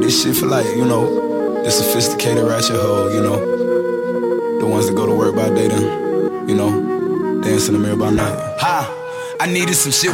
this shit for like, you know, the sophisticated ratchet hoe, you know, the ones that go to work by day then, you know, dance in the mirror by night. I needed some shit